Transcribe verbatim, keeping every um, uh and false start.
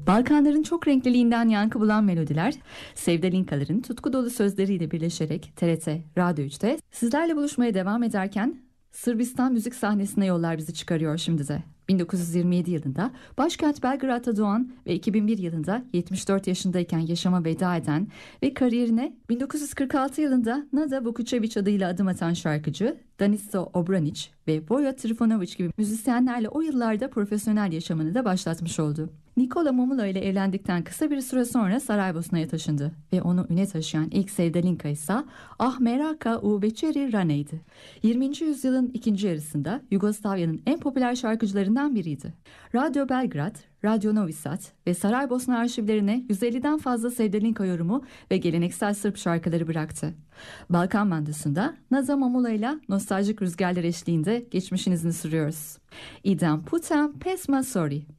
Balkanların çok renkliliğinden yankı bulan melodiler, Sevda Linkaların tutku dolu sözleriyle birleşerek T R T Radyo üçte sizlerle buluşmaya devam ederken Sırbistan müzik sahnesine yollar bizi çıkarıyor şimdi de. bin dokuz yüz yirmi yedi yılında başkent Belgrad'da doğan ve iki bin bir yılında yetmiş dört yaşındayken yaşama veda eden ve kariyerine bin dokuz yüz kırk altı yılında Nada Vukucevic adıyla adım atan şarkıcı Daniso Obranic ve Voja Trifunovic gibi müzisyenlerle o yıllarda profesyonel yaşamını da başlatmış oldu. Nikola Momula ile evlendikten kısa bir süre sonra Saraybosna'ya taşındı ve onu üne taşıyan ilk Sevda Linka ise Ah Meraka u Večeri Rane'ydi. yirminci yüzyılın ikinci yarısında Yugoslavya'nın en popüler şarkıcılarından biriydi. Radyo Belgrad, Radyo Novi Sad ve Saraybosna arşivlerine yüz elliden fazla Sevda Linka yorumu ve geleneksel Sırp şarkıları bıraktı. Balkan Mandası'nda Nada Momula ile nostaljik rüzgarlar eşliğinde geçmişin izini sürüyoruz. İdem putem pesma sorry.